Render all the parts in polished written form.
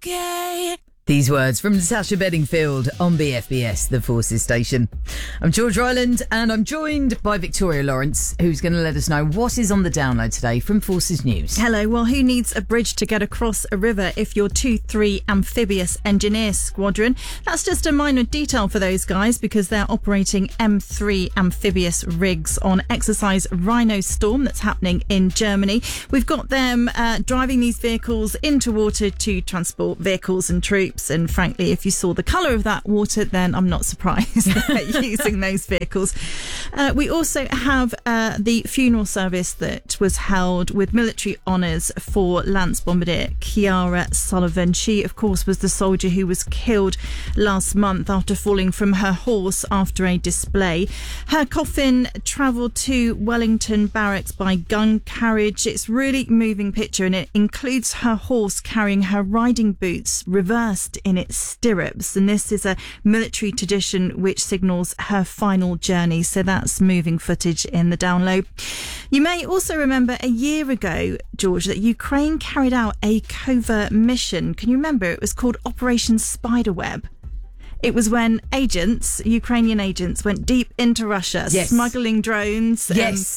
okay. These words from Natasha Bedingfield on BFBS, the Forces station. I'm George Ryland, and I'm joined by Victoria Lawrence, who's going to let us know what is on the download today from Forces News. Hello. Well, who needs a bridge to get across a river if you're 2-3 Amphibious Engineer Squadron? That's just a minor detail for those guys because they're operating M3 amphibious rigs on exercise Rhino Storm that's happening in Germany. We've got them driving these vehicles into water to transport vehicles and troops. And frankly, if you saw the colour of that water, then I'm not surprised they're using those vehicles. We also have the funeral service that was held with military honours for Lance Bombardier Kiara Sullivan. She, of course, was the soldier who was killed last month after falling from her horse after a display. Her coffin travelled to Wellington Barracks by gun carriage. It's a really moving picture, and it includes her horse carrying her riding boots reversed in its stirrups, and this is a military tradition which signals her final journey, so that's moving footage in the download. You may also remember a year ago, George, that Ukraine carried out a covert mission. Can you remember? It was called Operation Spiderweb. It was when Ukrainian agents went deep into Russia, smuggling drones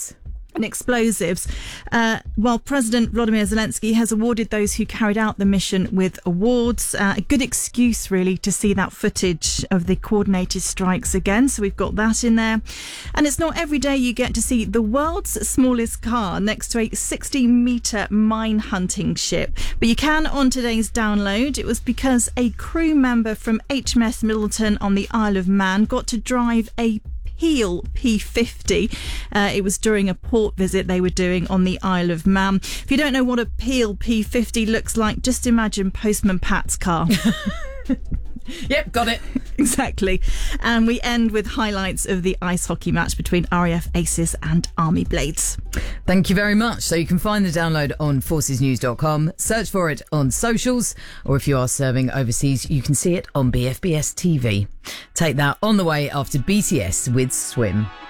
and explosives, while President Volodymyr Zelensky has awarded those who carried out the mission with awards. A good excuse, really, to see that footage of the coordinated strikes again. So we've got that in there. And it's not every day you get to see the world's smallest car next to a 60-metre mine hunting ship. But you can on today's download. It was because a crew member from HMS Middleton on the Isle of Man got to drive a Peel P50. It was during a port visit they were doing on the Isle of Man. If you don't know what a Peel P50 looks like, just imagine Postman Pat's car. Yep, got it. Exactly. And we end with highlights of the ice hockey match between RAF Aces and Army Blades. Thank you very much. So you can find the download on forcesnews.com, search for it on socials, or if you are serving overseas, you can see it on BFBS TV. Take that on the way after BTS with Swim.